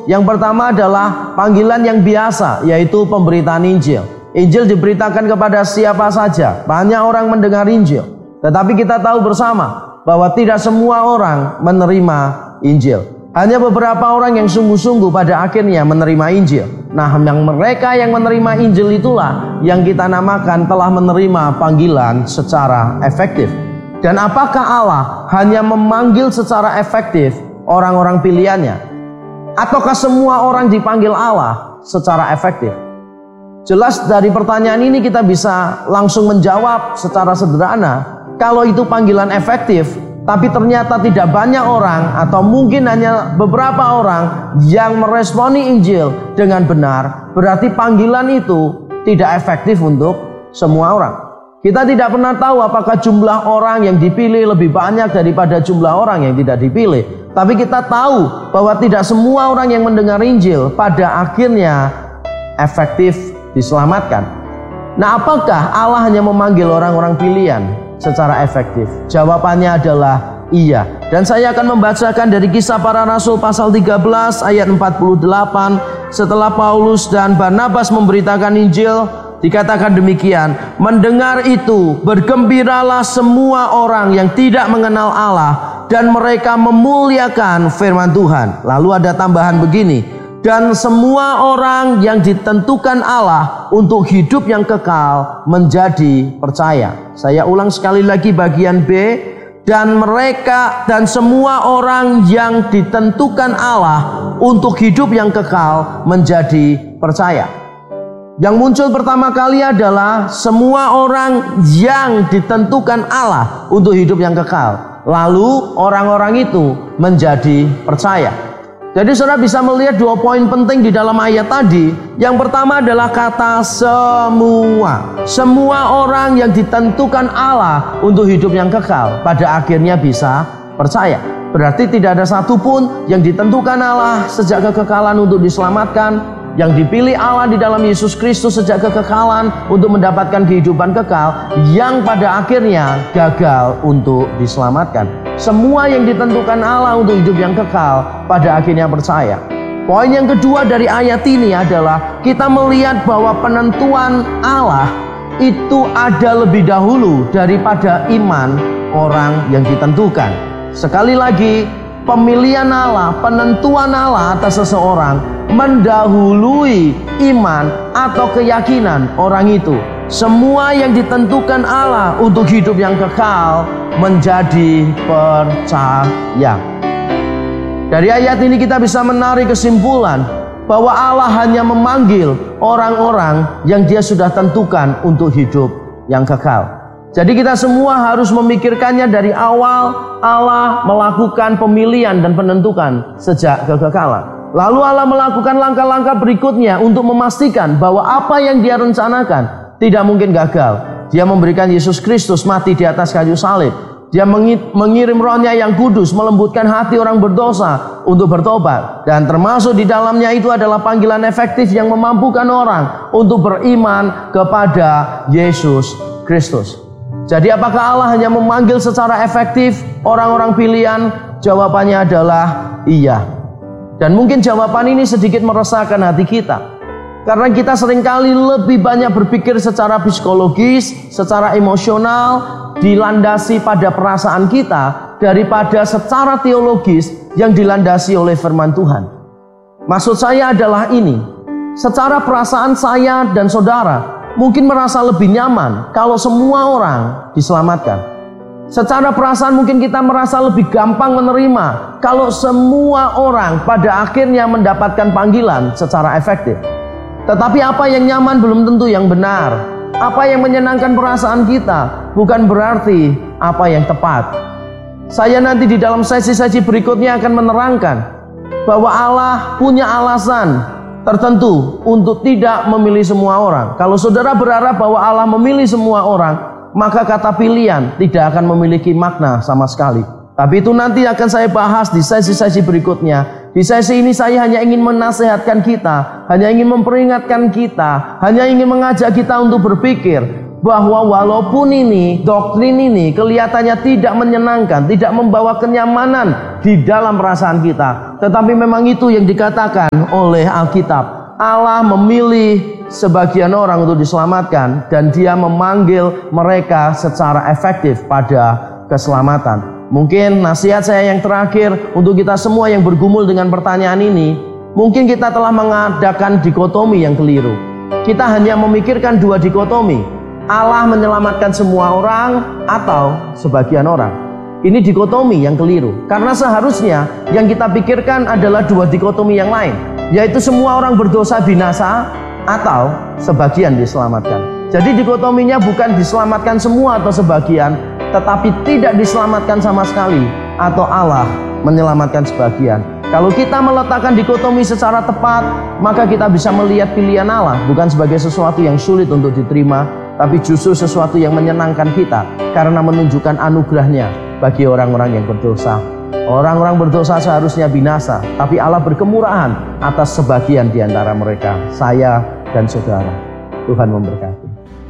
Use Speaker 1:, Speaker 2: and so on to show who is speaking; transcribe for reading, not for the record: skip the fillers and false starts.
Speaker 1: yang pertama adalah panggilan yang biasa, yaitu pemberitaan Injil. Injil diberitakan kepada siapa saja. Banyak orang mendengar Injil, tetapi kita tahu bersama bahwa tidak semua orang menerima Injil. Hanya beberapa orang yang sungguh-sungguh pada akhirnya menerima Injil. Nah, mereka yang menerima Injil itulah yang kita namakan telah menerima panggilan secara efektif. Dan apakah Allah hanya memanggil secara efektif orang-orang pilihannya? Ataukah semua orang dipanggil Allah secara efektif? Jelas dari pertanyaan ini kita bisa langsung menjawab secara sederhana. Kalau itu panggilan efektif, tapi ternyata tidak banyak orang atau mungkin hanya beberapa orang yang meresponi Injil dengan benar, berarti panggilan itu tidak efektif untuk semua orang. Kita tidak pernah tahu apakah jumlah orang yang dipilih lebih banyak daripada jumlah orang yang tidak dipilih. Tapi kita tahu bahwa tidak semua orang yang mendengar Injil pada akhirnya efektif diselamatkan. Nah, apakah Allah hanya memanggil orang-orang pilihan secara efektif? Jawabannya adalah iya. Dan saya akan membacakan dari Kisah Para Rasul pasal 13 ayat 48. Setelah Paulus dan Barnabas memberitakan Injil, dikatakan demikian, mendengar itu bergembiralah semua orang yang tidak mengenal Allah dan mereka memuliakan firman Tuhan. Lalu ada tambahan begini, dan semua orang yang ditentukan Allah untuk hidup yang kekal menjadi percaya. Saya ulang sekali lagi bagian B, dan mereka dan semua orang yang ditentukan Allah untuk hidup yang kekal menjadi percaya. Yang muncul pertama kali adalah semua orang yang ditentukan Allah untuk hidup yang kekal. Lalu orang-orang itu menjadi percaya. Jadi saudara bisa melihat dua poin penting di dalam ayat tadi. Yang pertama adalah kata semua. Semua orang yang ditentukan Allah untuk hidup yang kekal pada akhirnya bisa percaya. Berarti tidak ada satupun yang ditentukan Allah sejak kekekalan untuk diselamatkan, yang dipilih Allah di dalam Yesus Kristus sejak kekekalan untuk mendapatkan kehidupan kekal, yang pada akhirnya gagal untuk diselamatkan. Semua yang ditentukan Allah untuk hidup yang kekal pada akhirnya percaya. Poin yang kedua dari ayat ini adalah kita melihat bahwa penentuan Allah itu ada lebih dahulu daripada iman orang yang ditentukan. Sekali lagi, pemilihan Allah, penentuan Allah atas seseorang mendahului iman atau keyakinan orang itu. Semua yang ditentukan Allah untuk hidup yang kekal menjadi percaya. Dari ayat ini kita bisa menarik kesimpulan bahwa Allah hanya memanggil orang-orang yang Dia sudah tentukan untuk hidup yang kekal. Jadi kita semua harus memikirkannya dari awal. Allah melakukan pemilihan dan penentukan sejak kekekalan. Lalu Allah melakukan langkah-langkah berikutnya untuk memastikan bahwa apa yang Dia rencanakan tidak mungkin gagal. Dia memberikan Yesus Kristus mati di atas kayu salib. Dia mengirim Roh-Nya yang kudus, melembutkan hati orang berdosa untuk bertobat. Dan termasuk di dalamnya itu adalah panggilan efektif yang memampukan orang untuk beriman kepada Yesus Kristus. Jadi apakah Allah hanya memanggil secara efektif orang-orang pilihan? Jawabannya adalah iya. Dan mungkin jawaban ini sedikit meresahkan hati kita, karena kita seringkali lebih banyak berpikir secara psikologis, secara emosional, dilandasi pada perasaan kita daripada secara teologis yang dilandasi oleh firman Tuhan. Maksud saya adalah ini, secara perasaan saya dan saudara mungkin merasa lebih nyaman kalau semua orang diselamatkan. Secara perasaan mungkin kita merasa lebih gampang menerima kalau semua orang pada akhirnya mendapatkan panggilan secara efektif. Tetapi apa yang nyaman belum tentu yang benar. Apa yang menyenangkan perasaan kita bukan berarti apa yang tepat. Saya nanti di dalam sesi-sesi berikutnya akan menerangkan bahwa Allah punya alasan tertentu untuk tidak memilih semua orang. Kalau saudara berharap bahwa Allah memilih semua orang, maka kata pilihan tidak akan memiliki makna sama sekali. Tapi itu nanti akan saya bahas di sesi-sesi berikutnya. Di sesi ini saya hanya ingin menasehatkan kita, hanya ingin memperingatkan kita, hanya ingin mengajak kita untuk berpikir bahwa walaupun ini doktrin ini kelihatannya tidak menyenangkan, tidak membawa kenyamanan di dalam perasaan kita, tetapi memang itu yang dikatakan oleh Alkitab. Allah memilih sebagian orang untuk diselamatkan, dan Dia memanggil mereka secara efektif pada keselamatan. Mungkin nasihat saya yang terakhir untuk kita semua yang bergumul dengan pertanyaan ini, mungkin kita telah mengadakan dikotomi yang keliru. Kita hanya memikirkan dua dikotomi, Allah menyelamatkan semua orang atau sebagian orang. Ini dikotomi yang keliru, karena seharusnya yang kita pikirkan adalah dua dikotomi yang lain, yaitu semua orang berdosa binasa atau sebagian diselamatkan. Jadi dikotominya bukan diselamatkan semua atau sebagian, tetapi tidak diselamatkan sama sekali atau Allah menyelamatkan sebagian. Kalau kita meletakkan dikotomi secara tepat, maka kita bisa melihat pilihan Allah bukan sebagai sesuatu yang sulit untuk diterima, tapi justru sesuatu yang menyenangkan kita karena menunjukkan anugerahnya bagi orang-orang yang berdosa. Orang-orang berdosa seharusnya binasa, tapi Allah berkemurahan atas sebagian di antara mereka, saya dan saudara. Tuhan memberkati.